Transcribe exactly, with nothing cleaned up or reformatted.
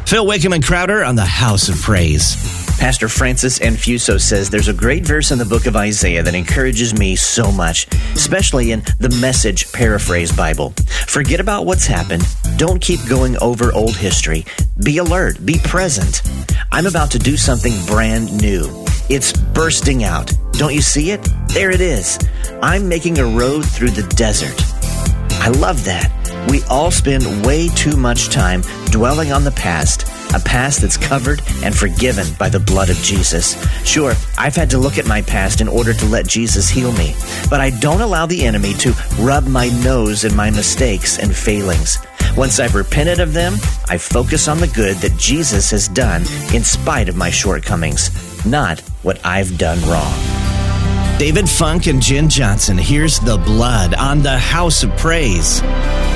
Phil Wickham and Crowder on the House of Praise. Pastor Francis Anfuso says there's a great verse in the book of Isaiah that encourages me so much, especially in the Message Paraphrase Bible. Forget about what's happened. Don't keep going over old history. Be alert. Be present. I'm about to do something brand new. It's bursting out. Don't you see it? There it is. I'm making a road through the desert. I love that. We all spend way too much time dwelling on the past, a past that's covered and forgiven by the blood of Jesus. Sure, I've had to look at my past in order to let Jesus heal me, but I don't allow the enemy to rub my nose in my mistakes and failings. Once I've repented of them, I focus on the good that Jesus has done in spite of my shortcomings, not what I've done wrong. David Funk and Jen Johnson, here's The Blood on the House of Praise.